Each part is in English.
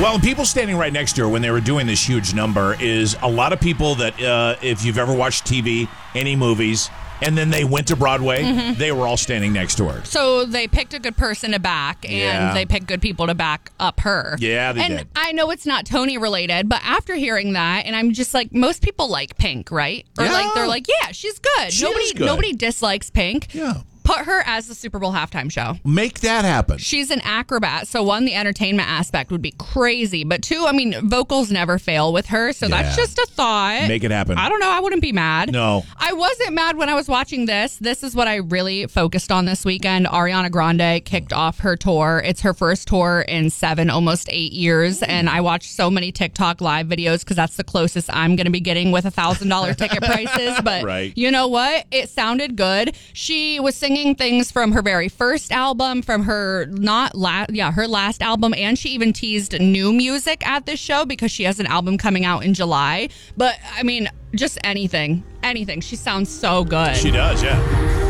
Well, and people standing right next to her when they were doing this huge number is a lot of people that, if you've ever watched TV, any movies, and then they went to Broadway, they were all standing next to her. So they picked a good person to back, and they picked good people to back up her. Yeah, they did. And I know it's not Tony related, but after hearing that, and I'm just like, most people like Pink, right? Or like they're like, yeah, she's good. Nobody dislikes Pink. Yeah. Put her as the Super Bowl halftime show. Make that happen. She's an acrobat, so one, the entertainment aspect would be crazy, but two, I mean, vocals never fail with her, so that's just a thought. Make it happen. I don't know. I wouldn't be mad. No. I wasn't mad when I was watching this. This is what I really focused on this weekend. Ariana Grande kicked off her tour. It's her first tour in 7, almost 8 years, and I watched so many TikTok live videos because that's the closest I'm going to be getting with $1,000 ticket prices, but you know what? It sounded good. She was singing things from her very first album, from her her last album, and she even teased new music at this show because she has an album coming out in July. But I mean, just anything. She sounds so good. She does, yeah.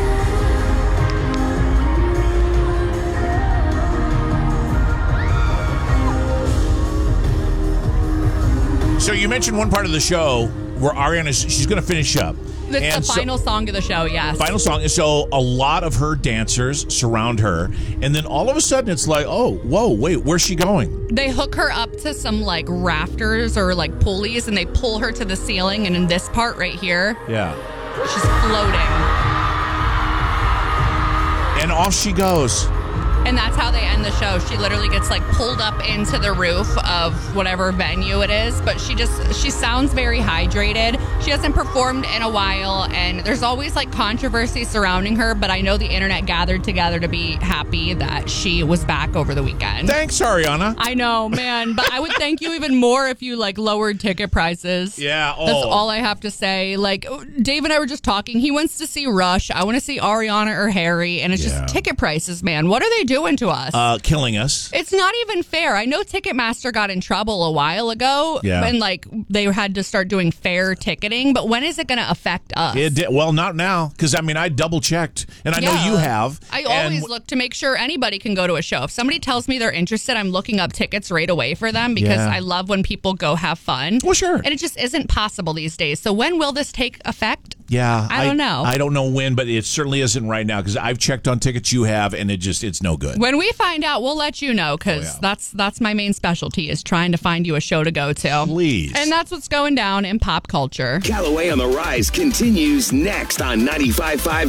So you mentioned one part of the show where she's going to finish up. It's the final song of the show, yes. Final song. So a lot of her dancers surround her, and then all of a sudden it's like, oh, whoa, wait, where's she going? They hook her up to some like rafters or like pulleys, and they pull her to the ceiling, and in this part right here, she's floating. And off she goes. And that's how they end the show. She literally gets like pulled up into the roof of whatever venue it is, but she sounds very hydrated. She hasn't performed in a while, and there's always like controversy surrounding her, but I know the internet gathered together to be happy that she was back over the weekend. Thanks, Ariana. I know, man, but I would thank you even more if you like lowered ticket prices. Yeah. That's all I have to say. Like, Dave and I were just talking. He wants to see Rush. I want to see Ariana or Harry, and it's just ticket prices, man. What are they doing to us? Killing us. It's not even fair. I know Ticketmaster got in trouble a while ago, and like they had to start doing fair ticketing, but when is it going to affect us? Well, not now, because I mean, I double checked, and I know you have. I always look to make sure anybody can go to a show. If somebody tells me they're interested, I'm looking up tickets right away for them because I love when people go have fun. Well, sure. And it just isn't possible these days. So when will this take effect? Yeah. I don't know. I don't know when, but it certainly isn't right now because I've checked on tickets you have, and it's no good. When we find out, we'll let you know because that's my main specialty is trying to find you a show to go to. Please. And that's what's going down in pop culture. Callaway on the Rise continues next on 95.5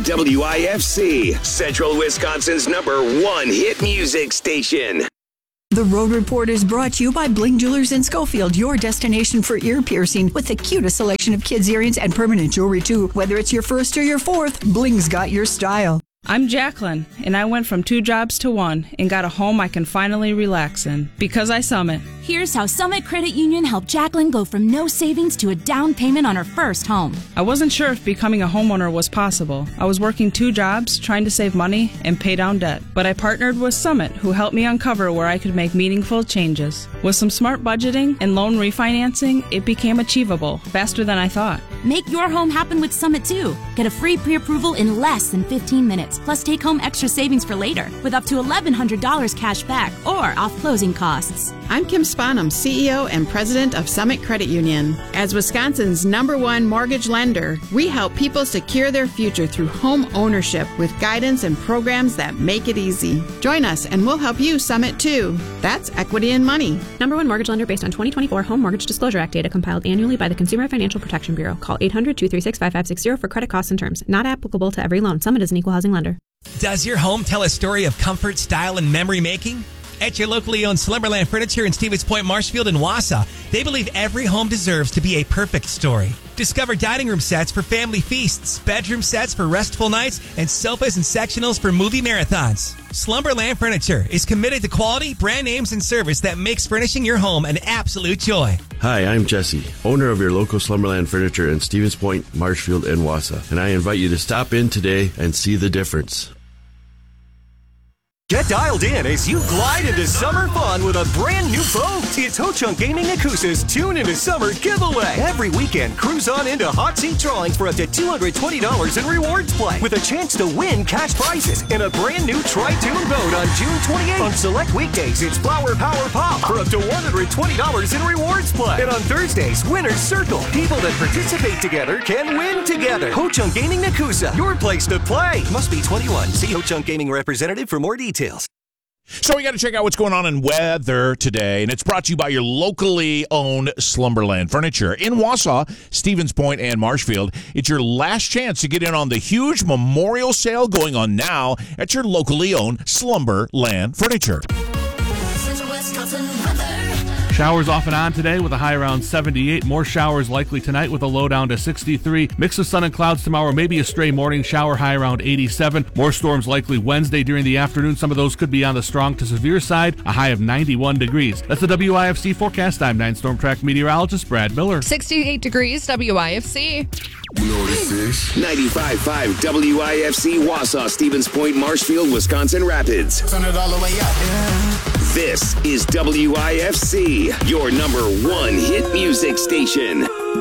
WIFC, Central Wisconsin's #1 hit music station. The Road Report is brought to you by Bling Jewelers in Schofield, your destination for ear piercing with the cutest selection of kids' earrings and permanent jewelry, too. Whether it's your first or your fourth, Bling's got your style. I'm Jacqueline, and I went from 2 jobs to 1 and got a home I can finally relax in because I Summit. Here's how Summit Credit Union helped Jacqueline go from no savings to a down payment on her first home. I wasn't sure if becoming a homeowner was possible. I was working 2 jobs, trying to save money and pay down debt. But I partnered with Summit, who helped me uncover where I could make meaningful changes. With some smart budgeting and loan refinancing, it became achievable, faster than I thought. Make your home happen with Summit, too. Get a free pre-approval in less than 15 minutes, plus take home extra savings for later, with up to $1,100 cash back or off closing costs. I'm Kim Spanum, CEO and President of Summit Credit Union. As Wisconsin's #1 mortgage lender, we help people secure their future through home ownership with guidance and programs that make it easy. Join us and we'll help you Summit too. That's equity and money. #1 mortgage lender based on 2024 Home Mortgage Disclosure Act data compiled annually by the Consumer Financial Protection Bureau. Call 800-236-5560 for credit costs and terms. Not applicable to every loan. Summit is an equal housing lender. Does your home tell a story of comfort, style, and memory making? At your locally owned Slumberland Furniture in Stevens Point, Marshfield, and Wausau, they believe every home deserves to be a perfect story. Discover dining room sets for family feasts, bedroom sets for restful nights, and sofas and sectionals for movie marathons. Slumberland Furniture is committed to quality, brand names, and service that makes furnishing your home an absolute joy. Hi, I'm Jesse, owner of your local Slumberland Furniture in Stevens Point, Marshfield, and Wausau, and I invite you to stop in today and see the difference. Get dialed in as you glide into summer fun with a brand new boat. It's Ho-Chunk Gaming Nakusa's Tune into Summer giveaway. Every weekend, cruise on into hot seat drawings for up to $220 in rewards play with a chance to win cash prizes and a brand new Tri-Tune boat on June 28th. On select weekdays, it's Flower Power Pop for up to $120 in rewards play. And on Thursdays, Winner's Circle. People that participate together can win together. Ho-Chunk Gaming Nakusa, your place to play. Must be 21. See Ho-Chunk Gaming representative for more details. So we got to check out what's going on in weather today, and it's brought to you by your locally owned Slumberland Furniture in Wausau, Stevens Point, and Marshfield. It's your last chance to get in on the huge memorial sale going on now at your locally owned Slumberland Furniture. Showers off and on today with a high around 78. More showers likely tonight with a low down to 63. Mix of sun and clouds tomorrow. Maybe a stray morning shower, high around 87. More storms likely Wednesday during the afternoon. Some of those could be on the strong to severe side. A high of 91 degrees. That's the WIFC forecast. I'm 9 Storm Track meteorologist Brad Miller. 68 degrees WIFC. You know what this is? 95.5 WIFC Wausau, Stevens Point, Marshfield, Wisconsin Rapids. Turn it all the way up. Yeah. This is WIFC, your number one hit music station.